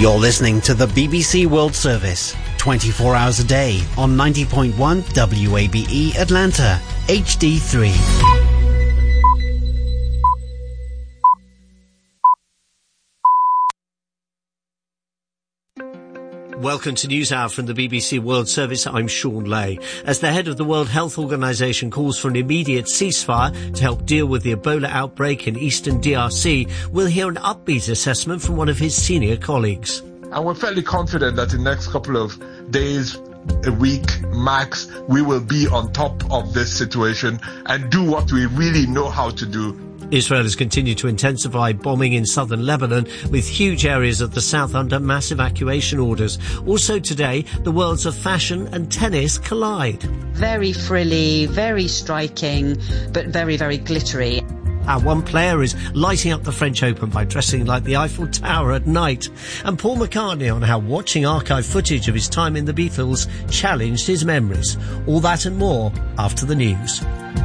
You're listening to the BBC World Service, 24 hours a day on 90.1 WABE Atlanta, HD3. Welcome to NewsHour from the BBC World Service. I'm Sean Lay. As the head of the World Health Organization calls for an immediate ceasefire to help deal with the Ebola outbreak in eastern DRC, we'll hear an upbeat assessment from one of his senior colleagues. And we're fairly confident that in the next couple of days, a week max, we will be on top of this situation and do what we really know how to do. Israel has continued to intensify bombing in southern Lebanon, with huge areas of the south under mass evacuation orders. Also today, the worlds of fashion and tennis collide. Very frilly, very striking, but very, very glittery. Our one player is lighting up the French Open by dressing like the Eiffel Tower at night. And Paul McCartney on how watching archive footage of his time in the Beatles challenged his memories. All that and more after the news.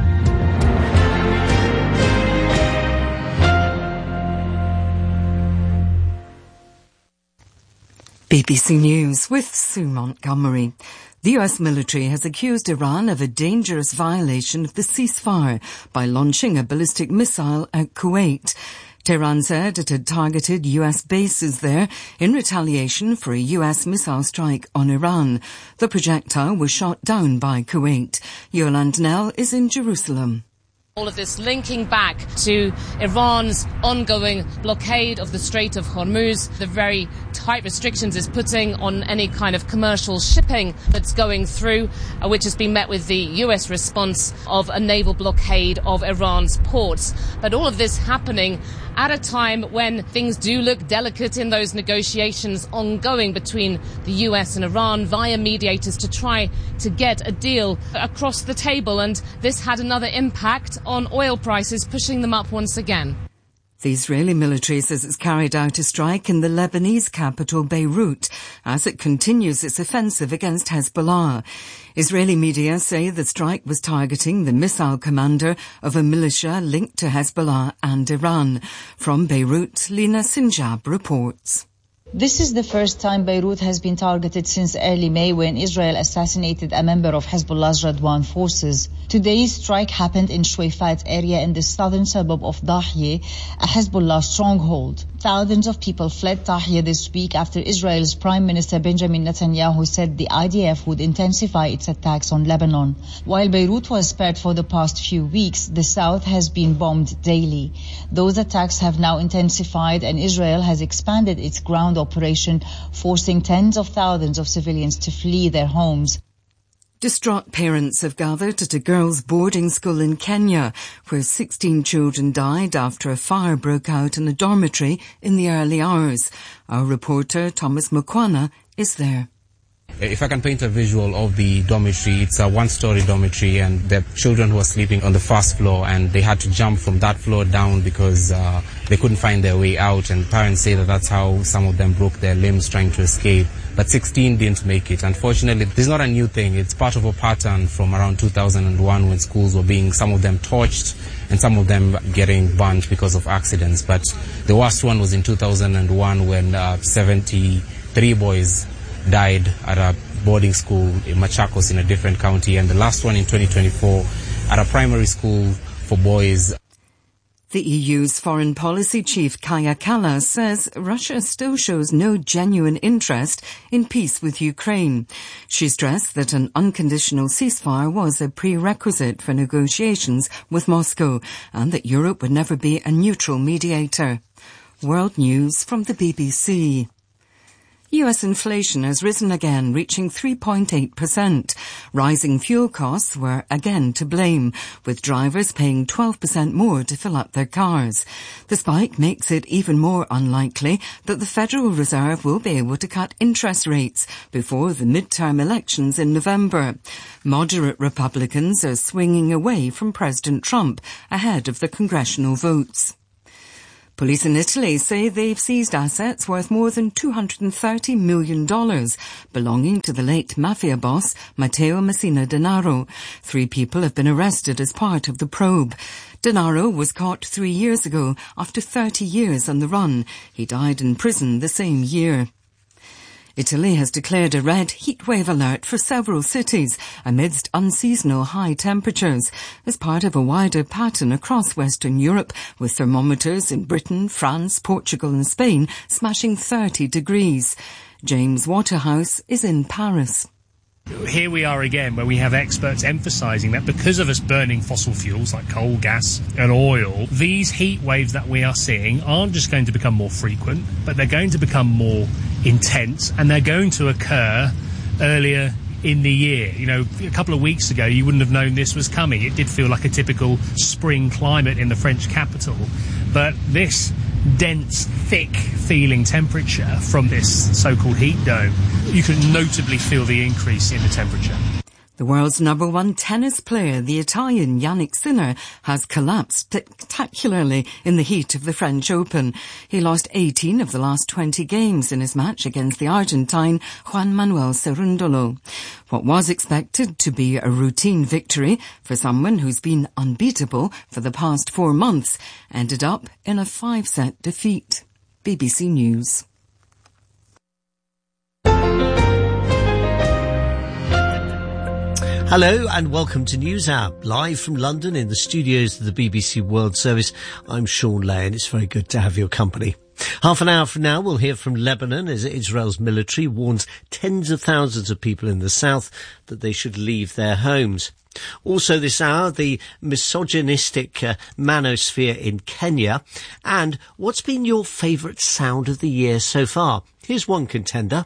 BBC News with Sue Montgomery. The US military has accused Iran of a dangerous violation of the ceasefire by launching a ballistic missile at Kuwait. Tehran said it had targeted US bases there in retaliation for a US missile strike on Iran. The projectile was shot down by Kuwait. Yolande Nell is in Jerusalem. All of this linking back to Iran's ongoing blockade of the Strait of Hormuz, the very tight restrictions it's putting on any kind of commercial shipping that's going through, which has been met with the US response of a naval blockade of Iran's ports. But all of this happening at a time when things do look delicate in those negotiations ongoing between the US and Iran via mediators to try to get a deal across the table. And this had another impact on oil prices, pushing them up once again. The Israeli military says it's carried out a strike in the Lebanese capital Beirut as it continues its offensive against Hezbollah. Israeli media say the strike was targeting the missile commander of a militia linked to Hezbollah and Iran. From Beirut, Lina Sinjab reports. This is the first time Beirut has been targeted since early May, when Israel assassinated a member of Hezbollah's Radwan forces. Today's strike happened in Shweifat area in the southern suburb of Dahye, a Hezbollah stronghold. Thousands of people fled Dahye this week after Israel's Prime Minister Benjamin Netanyahu said the IDF would intensify its attacks on Lebanon. While Beirut was spared for the past few weeks, the south has been bombed daily. Those attacks have now intensified, and Israel has expanded its ground operation, forcing tens of thousands of civilians to flee their homes. Distraught parents have gathered at a girls' boarding school in Kenya, where 16 children died after a fire broke out in a dormitory in the early hours. Our reporter, Thomas Mukwana, is there. If I can paint a visual of the dormitory, it's a one-story dormitory, and the children were sleeping on the first floor, and they had to jump from that floor down because they couldn't find their way out, and parents say that that's how some of them broke their limbs trying to escape. But 16 didn't make it. Unfortunately, this is not a new thing. It's part of a pattern from around 2001 when schools were being, some of them torched and some of them getting burnt because of accidents. But the worst one was in 2001 when 73 boys died at a boarding school in Machakos in a different county, and the last one in 2024 at a primary school for boys. The EU's foreign policy chief Kaja Kallas says Russia still shows no genuine interest in peace with Ukraine. She stressed that an unconditional ceasefire was a prerequisite for negotiations with Moscow and that Europe would never be a neutral mediator. World News from the BBC. US inflation has risen again, reaching 3.8%. Rising fuel costs were again to blame, with drivers paying 12% more to fill up their cars. The spike makes it even more unlikely that the Federal Reserve will be able to cut interest rates before the midterm elections in November. Moderate Republicans are swinging away from President Trump ahead of the congressional votes. Police in Italy say they've seized assets worth more than $230 million belonging to the late mafia boss Matteo Messina Denaro. 3 people have been arrested as part of the probe. Denaro was caught 3 years ago after 30 years on the run. He died in prison the same year. Italy has declared a red heatwave alert for several cities amidst unseasonal high temperatures as part of a wider pattern across Western Europe, with thermometers in Britain, France, Portugal and Spain smashing 30 degrees. James Waterhouse is in Paris. Here we are again, where we have experts emphasising that because of us burning fossil fuels like coal, gas and oil, these heat waves that we are seeing aren't just going to become more frequent, but they're going to become more intense, and they're going to occur earlier in the year. You know, a couple of weeks ago, you wouldn't have known this was coming. It did feel like a typical spring climate in the French capital. But this dense, thick feeling temperature from this so-called heat dome, you can notably feel the increase in the temperature. The world's number one tennis player, the Italian Yannick Sinner, has collapsed spectacularly in the heat of the French Open. He lost 18 of the last 20 games in his match against the Argentine Juan Manuel Cerundolo. What was expected to be a routine victory for someone who's been unbeatable for the past 4 months ended up in a 5-set defeat. BBC News. Hello and welcome to News Hour, live from London in the studios of the BBC World Service. I'm Sean Lay and it's very good to have your company. Half an hour from now we'll hear from Lebanon as Israel's military warns tens of thousands of people in the south that they should leave their homes. Also this hour, the misogynistic manosphere in Kenya, and what's been your favourite sound of the year so far? Here's one contender.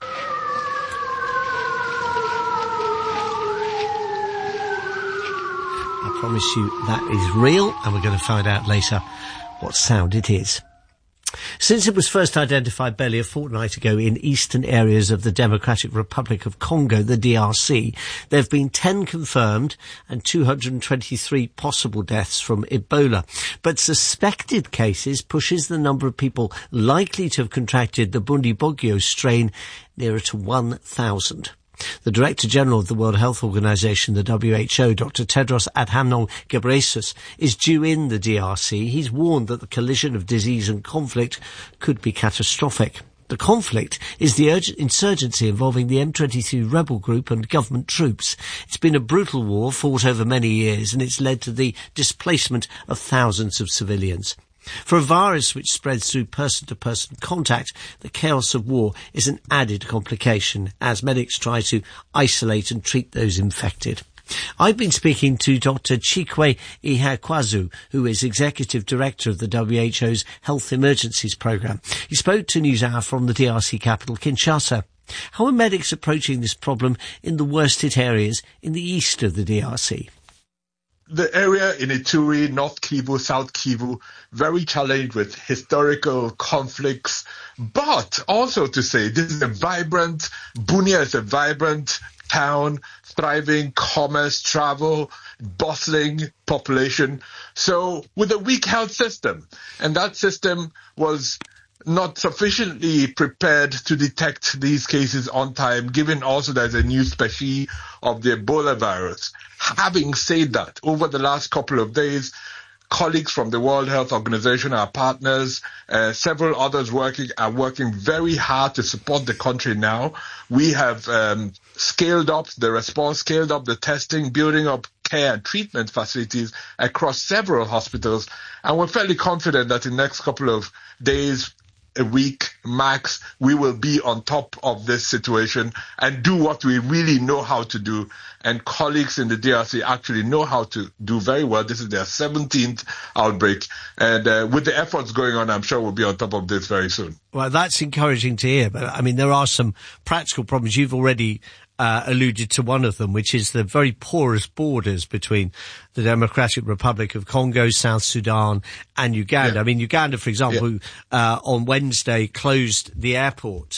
I promise you that is real, and we're going to find out later what sound it is. Since it was first identified barely a fortnight ago in eastern areas of the Democratic Republic of Congo, the DRC, there have been 10 confirmed and 223 possible deaths from Ebola. But suspected cases pushes the number of people likely to have contracted the Bundibugyo strain nearer to 1,000. The Director General of the World Health Organization, the WHO, Dr. Tedros Adhanom Ghebreyesus, is due in the DRC. He's warned that the collision of disease and conflict could be catastrophic. The conflict is the insurgency involving the M23 rebel group and government troops. It's been a brutal war fought over many years, and it's led to the displacement of thousands of civilians. For a virus which spreads through person-to-person contact, the chaos of war is an added complication as medics try to isolate and treat those infected. I've been speaking to Dr. Chikwe Ihekwezu, who is Executive Director of the WHO's Health Emergencies Programme. He spoke to NewsHour from the DRC capital, Kinshasa. How are medics approaching this problem in the worst-hit areas in the east of the DRC? The area in Ituri, North Kivu, South Kivu, very challenged with historical conflicts, but also to say this is Bunia is a vibrant town, thriving commerce, travel, bustling population. So with a weak health system, and that system was not sufficiently prepared to detect these cases on time, given also there's a new species of the Ebola virus. Having said that, over the last couple of days, colleagues from the World Health Organization, our partners, several others are working very hard to support the country now. We have scaled up the response, scaled up the testing, building up care and treatment facilities across several hospitals, and we're fairly confident that in the next couple of days, a week max, we will be on top of this situation and do what we really know how to do. And colleagues in the DRC actually know how to do very well. This is their 17th outbreak. And with the efforts going on, I'm sure we'll be on top of this very soon. Well, that's encouraging to hear. But, I mean, there are some practical problems. You've already alluded to one of them, which is the very porous borders between the Democratic Republic of Congo, South Sudan and Uganda. Yeah. I mean, Uganda, for example, on Wednesday closed the airport.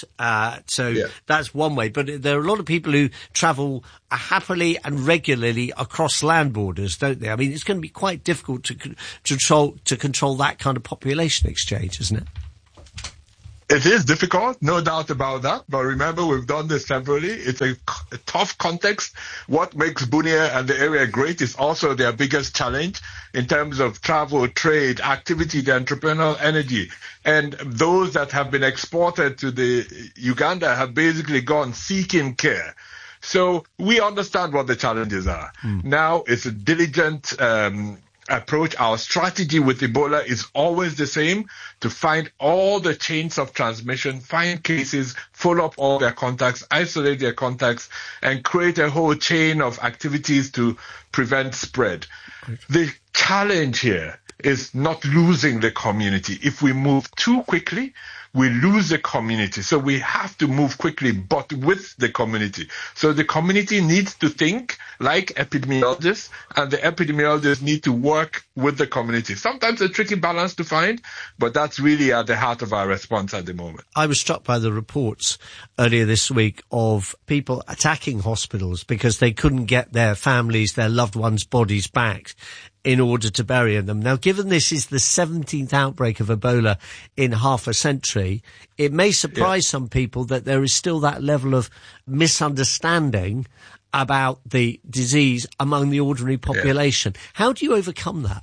That's one way. But there are a lot of people who travel happily and regularly across land borders, don't they? I mean, it's going to be quite difficult to control that kind of population exchange, isn't it? It is difficult, no doubt about that. But remember, we've done this severally. It's a tough context. What makes Bunia and the area great is also their biggest challenge in terms of travel, trade, activity, the entrepreneurial energy. And those that have been exported to the Uganda have basically gone seeking care. So we understand what the challenges are. Now it's a diligent approach. Our strategy with Ebola is always the same: to find all the chains of transmission, find cases, follow up all their contacts, isolate their contacts, and create a whole chain of activities to prevent spread. Great. The challenge here is not losing the community. If we move too quickly, we lose the community. So we have to move quickly, but with the community. So the community needs to think like epidemiologists, and the epidemiologists need to work with the community. Sometimes a tricky balance to find, but that's really at the heart of our response at the moment. I was struck by the reports earlier this week of people attacking hospitals because they couldn't get their families, their loved ones' bodies back in order to bury them. Now, given this is the 17th outbreak of Ebola in half a century, it may surprise some people that there is still that level of misunderstanding about the disease among the ordinary population. How do you overcome that?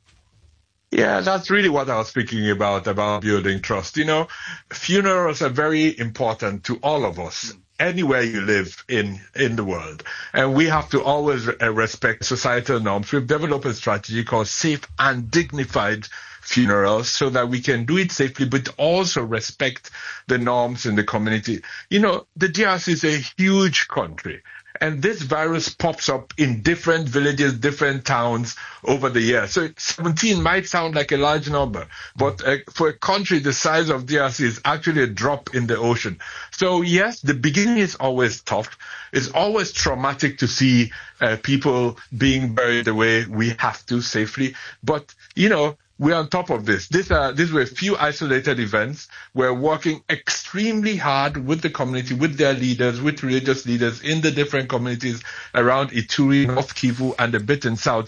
Yeah, that's really what I was speaking about building trust. You know, funerals are very important to all of us, anywhere you live in the world. And we have to always respect societal norms. We've developed a strategy called Safe and Dignified Funerals so that we can do it safely, but also respect the norms in the community. You know, the DRC is a huge country. And this virus pops up in different villages, different towns over the years. So 17 might sound like a large number, but for a country the size of DRC, is actually a drop in the ocean. So yes, the beginning is always tough. It's always traumatic to see people being buried the way we have to safely. But, you know, we're on top of this. These were a few isolated events. We're working extremely hard with the community, with their leaders, with religious leaders in the different communities around Ituri, North Kivu, and a bit in South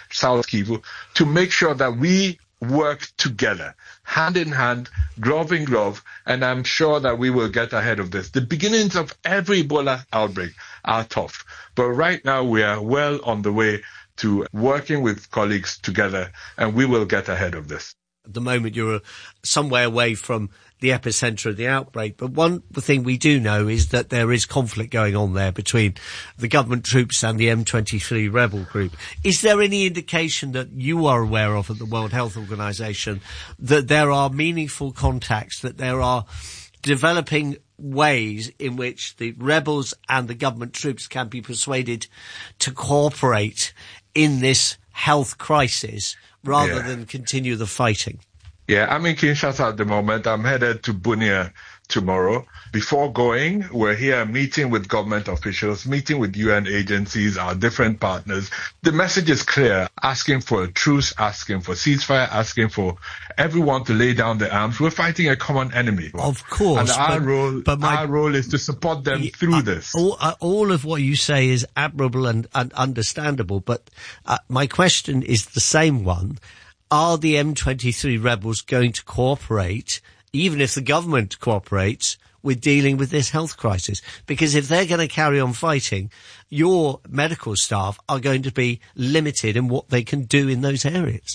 Kivu, to make sure that we work together, hand in hand, glove in glove, and I'm sure that we will get ahead of this. The beginnings of every Ebola outbreak are tough, but right now we are well on the way to working with colleagues together, and we will get ahead of this. At the moment, you're some way away from the epicenter of the outbreak, but one thing we do know is that there is conflict going on there between the government troops and the M23 rebel group. Is there any indication that you are aware of at the World Health Organization that there are meaningful contacts, that there are developing ways in which the rebels and the government troops can be persuaded to cooperate in this health crisis rather than continue the fighting? Yeah, I'm in Kinshasa at the moment. I'm headed to Bunia tomorrow. Before going, we're here meeting with government officials, meeting with UN agencies, our different partners. The message is clear, asking for a truce, asking for ceasefire, asking for everyone to lay down their arms. We're fighting a common enemy. Of course. And our role is to support them through this. All of what you say is admirable and understandable, but my question is the same one. Are the M23 rebels going to cooperate, even if the government cooperates, with dealing with this health crisis? Because if they're going to carry on fighting, your medical staff are going to be limited in what they can do in those areas.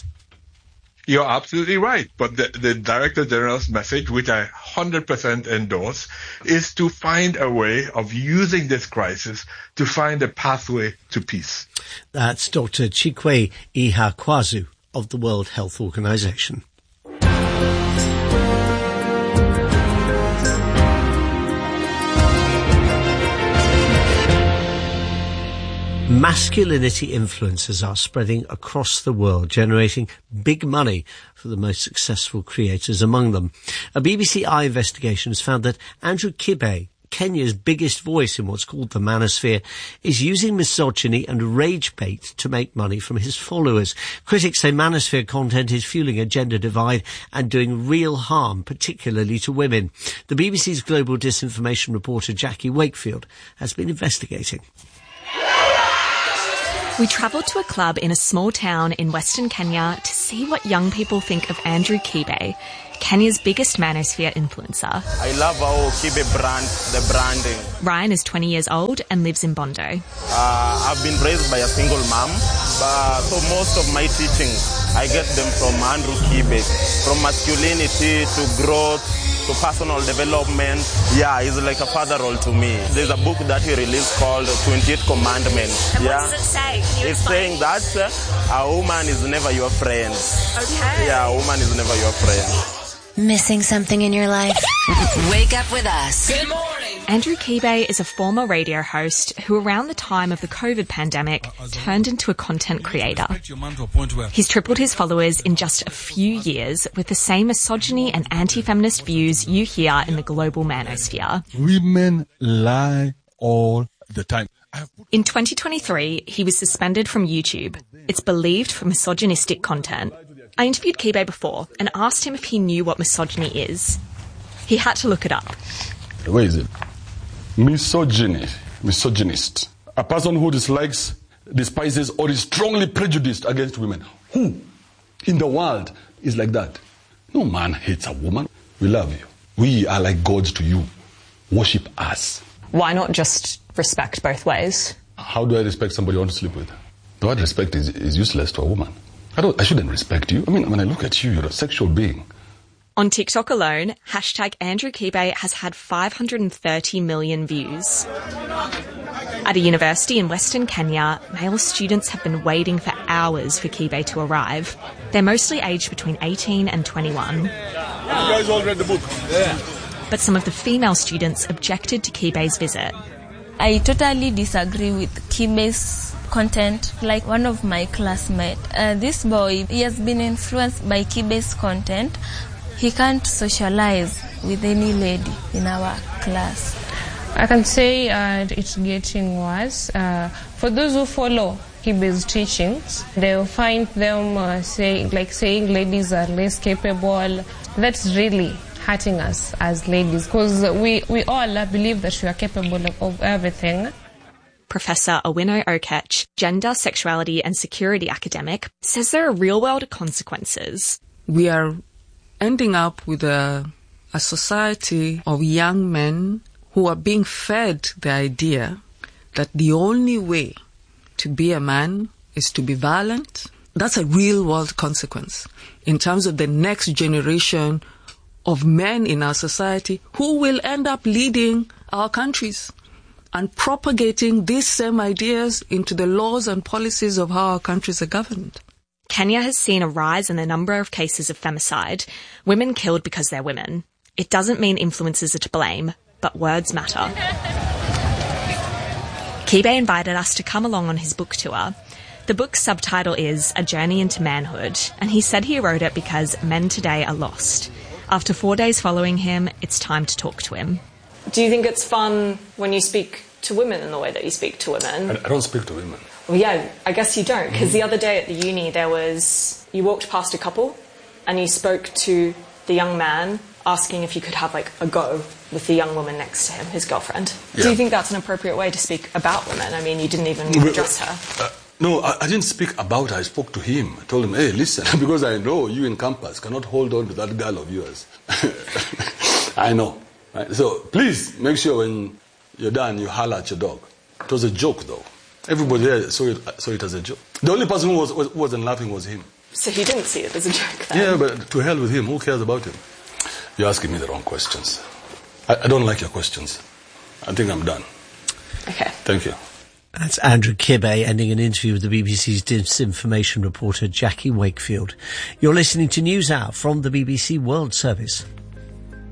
You're absolutely right. But the Director General's message, which I 100% endorse, is to find a way of using this crisis to find a pathway to peace. That's Dr. Chikwe Ihakwazu of the World Health Organization. Masculinity influencers are spreading across the world, generating big money for the most successful creators among them. A BBC Eye investigation has found that Andrew Kibe, Kenya's biggest voice in what's called the manosphere, is using misogyny and rage bait to make money from his followers. Critics say manosphere content is fueling a gender divide and doing real harm, particularly to women. The BBC's global disinformation reporter Jackie Wakefield has been investigating. We travelled to a club in a small town in Western Kenya to see what young people think of Andrew Kibe, Kenya's biggest manosphere influencer. I love how Kibe brand, the branding. Ryan is 20 years old and lives in Bondo. I've been raised by a single mom, so most of my teachings, I get them from Andrew Kibe, from masculinity to growth, to personal development. Yeah, he's like a father role to me. There's a book that he released called 28th Commandment. And what does it say? It's saying that a woman is never your friend. Okay. Yeah, a woman is never your friend. Missing something in your life? Wake up with us. Good morning. Andrew Kibe is a former radio host who around the time of the COVID pandemic turned into a content creator. He's tripled his followers in just a few years with the same misogyny and anti-feminist views you hear in the global manosphere. Women lie all the time. In 2023, he was suspended from YouTube. It's believed for misogynistic content. I interviewed Kibe before and asked him if he knew what misogyny is. He had to look it up. Where is it? Misogynist. A person who dislikes, despises, or is strongly prejudiced against women. Who in the world is like that? No man hates a woman. We love you. We are like gods to you. Worship us. Why not just respect both ways? How do I respect somebody I want to sleep with? The word respect is useless to a woman. I shouldn't respect you. I mean, when I look at you, you're a sexual being. On TikTok alone, hashtag Andrew Kibe has had 530 million views. At a university in Western Kenya, male students have been waiting for hours for Kibe to arrive. They're mostly aged between 18 and 21. You guys all read the book? Yeah. But some of the female students objected to Kibe's visit. I totally disagree with Kibe's content. Like one of my classmates, this boy, he has been influenced by Kibe's content. He can't socialize with any lady in our class. I can say it's getting worse. For those who follow Kibe's teachings, they'll find them saying ladies are less capable. That's really hurting us as ladies, because we all believe that we are capable of everything. Professor Owino Okech, gender, sexuality and security academic, says there are real-world consequences. We are ending up with a society of young men who are being fed the idea that the only way to be a man is to be violent. That's a real-world consequence in terms of the next generation of men in our society who will end up leading our countries and propagating these same ideas into the laws and policies of how our countries are governed. Kenya has seen a rise in the number of cases of femicide, women killed because they're women. It doesn't mean influencers are to blame, but words matter. Kibe invited us to come along on his book tour. The book's subtitle is A Journey into Manhood, and he said he wrote it because men today are lost. After 4 days following him, it's time to talk to him. Do you think it's fun when you speak to women in the way that you speak to women? I don't speak to women. Well, yeah, I guess you don't, because the other day at the uni you walked past a couple and you spoke to the young man asking if you could have a go with the young woman next to him, his girlfriend. Yeah. Do you think that's an appropriate way to speak about women? I mean, you didn't even address her. No, I didn't speak about her. I spoke to him. I told him, hey, listen, because I know you in campus cannot hold on to that girl of yours. I know. Right? So please make sure when you're done, you holler at your dog. It was a joke, though. Everybody there saw it as a joke. The only person who wasn't laughing was him. So he didn't see it as a joke then? Yeah, but to hell with him. Who cares about him? You're asking me the wrong questions. I don't like your questions. I think I'm done. Okay. Thank you. That's Andrew Kibe ending an interview with the BBC's disinformation reporter Jackie Wakefield. You're listening to News Hour from the BBC World Service.